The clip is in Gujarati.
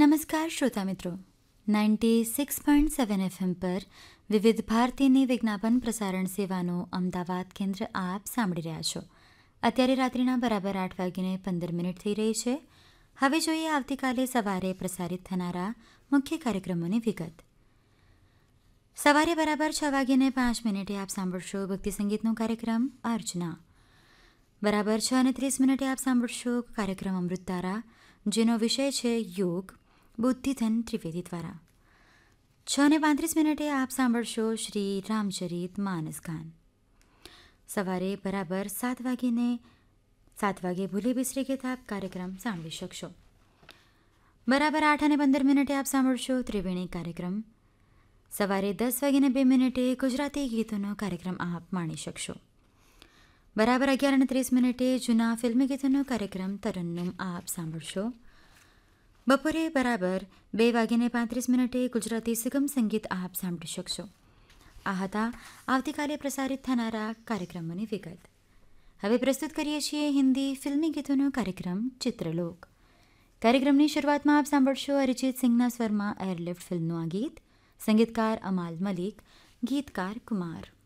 નમસ્કાર શ્રોતા મિત્રો, 96.7 FM પર વિવિધ ભારતીની વિજ્ઞાપન પ્રસારણ સેવાનો અમદાવાદ કેન્દ્ર આપ સાંભળી રહ્યા છો. અત્યારે રાત્રિના બરાબર 8:15 થઈ રહી છે. હવે જોઈએ આવતીકાલે સવારે પ્રસારિત થનારા મુખ્ય કાર્યક્રમોની વિગત. સવારે બરાબર 6:05 આપ સાંભળશો ભક્તિ સંગીતનો કાર્યક્રમ અર્ચના. બરાબર 6:30 આપ સાંભળશો કાર્યક્રમ અમૃતધારા, જેનો વિષય છે યોગ, બુદ્ધિધન ત્રિવેદી દ્વારા. 6:35 આપ સાંભળશો શ્રી રામચરિત માનસ ગાન. સવારે બરાબર 7 વાગે ભૂલી બિસરી ગીત આપ કાર્યક્રમ સાંભળી શકશો. બરાબર 8:15 આપ સાંભળશો ત્રિવેણી કાર્યક્રમ. સવારે 10:02 ગુજરાતી ગીતોનો કાર્યક્રમ આપ માણી શકશો. બરાબર 11:30 જૂના ફિલ્મી ગીતોનો કાર્યક્રમ તરન્નુમ આપ સાંભળશો. બપોરે બરાબર 2:35 ગુજરાતી સુગમ સંગીત આપ સાંભળી શકશો. આ હતા આવતીકાલે પ્રસારિત થનારા કાર્યક્રમોની વિગત. હવે પ્રસ્તુત કરીએ છીએ હિન્દી ફિલ્મી ગીતોનો કાર્યક્રમ ચિત્રલોક. કાર્યક્રમની શરૂઆતમાં આપ સાંભળશો અરિજીત સિંઘના સ્વરમાં એરલિફ્ટ ફિલ્મનું આ ગીત. સંગીતકાર અમાલ મલિક, ગીતકાર કુમાર.